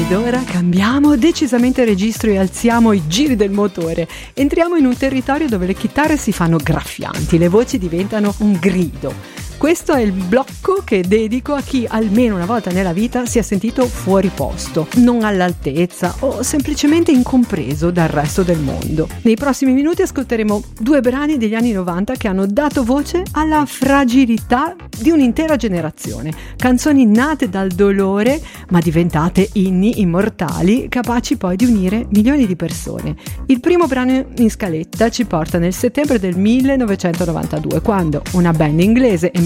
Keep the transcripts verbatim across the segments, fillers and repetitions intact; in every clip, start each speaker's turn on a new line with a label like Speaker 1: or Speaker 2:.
Speaker 1: Ed ora cambiamo decisamente registro e alziamo i giri del motore. Entriamo in un territorio dove le chitarre si fanno graffianti, le voci diventano un grido. Questo è il blocco che dedico a chi almeno una volta nella vita si è sentito fuori posto, non all'altezza o semplicemente incompreso dal resto del mondo. Nei prossimi minuti ascolteremo due brani degli anni novanta che hanno dato voce alla fragilità di un'intera generazione. Canzoni nate dal dolore ma diventate inni immortali, capaci poi di unire milioni di persone. Il primo brano in scaletta ci porta nel settembre del millenovecentonovantadue, quando una band inglese emergente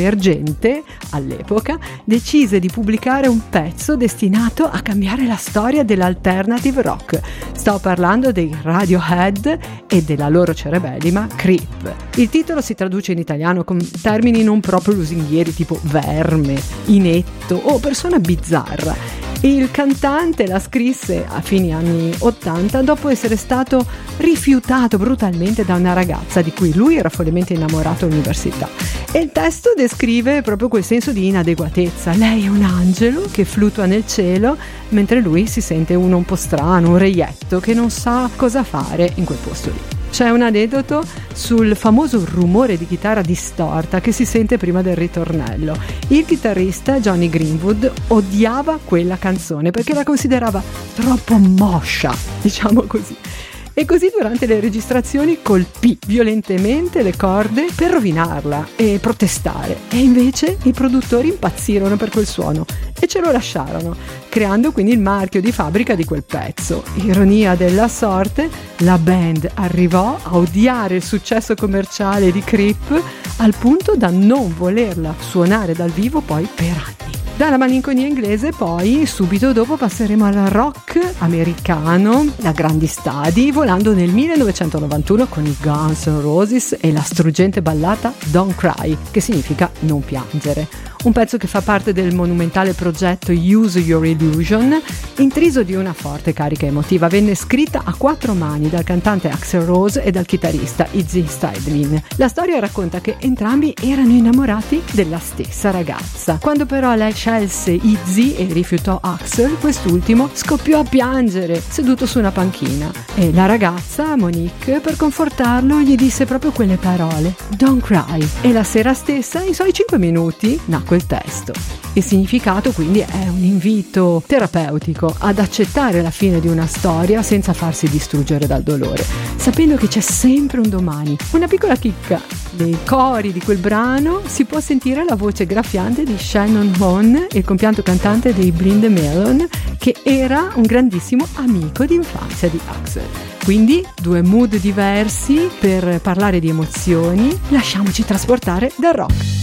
Speaker 1: all'epoca decise di pubblicare un pezzo destinato a cambiare la storia dell'alternative rock. Sto parlando dei Radiohead e della loro cerebellima Creep. Il titolo si traduce in italiano con termini non proprio lusinghieri tipo verme, inetto o persona bizzarra. Il cantante la scrisse a fine anni ottanta dopo essere stato rifiutato brutalmente da una ragazza di cui lui era follemente innamorato all'università. E il testo descrive proprio quel senso di inadeguatezza. Lei è un angelo che fluttua nel cielo, mentre lui si sente uno un po' strano, un reietto che non sa cosa fare in quel posto lì. C'è un aneddoto sul famoso rumore di chitarra distorta che si sente prima del ritornello. Il chitarrista Johnny Greenwood odiava quella canzone perché la considerava troppo moscia, diciamo così. E così durante le registrazioni colpì violentemente le corde per rovinarla e protestare. E invece i produttori impazzirono per quel suono e ce lo lasciarono, creando quindi il marchio di fabbrica di quel pezzo. Ironia della sorte, la band arrivò a odiare il successo commerciale di Creep al punto da non volerla suonare dal vivo poi per anni. Dalla malinconia inglese poi subito dopo passeremo al rock americano da grandi stadi, volando nel millenovecentonovantuno con i Guns N' Roses e la struggente ballata Don't Cry, che significa non piangere. Un pezzo che fa parte del monumentale progetto Use Your Illusion, intriso di una forte carica emotiva. Venne scritta a quattro mani dal cantante Axl Rose e dal chitarrista Izzy Stradlin. La storia racconta che entrambi erano innamorati della stessa ragazza. Quando però lei scelse Izzy e rifiutò Axl, quest'ultimo scoppiò a piangere seduto su una panchina e la ragazza, Monique, per confortarlo gli disse proprio quelle parole: Don't cry. E la sera stessa, in soli cinque minuti, nacque il testo. Il significato quindi è un invito terapeutico ad accettare la fine di una storia senza farsi distruggere dal dolore, sapendo che c'è sempre un domani. Una piccola chicca: nei cori di quel brano si può sentire la voce graffiante di Shannon Hoon, il compianto cantante dei Blind Melon, che era un grandissimo amico d'infanzia di Axl. Quindi due mood diversi per parlare di emozioni. Lasciamoci trasportare dal rock.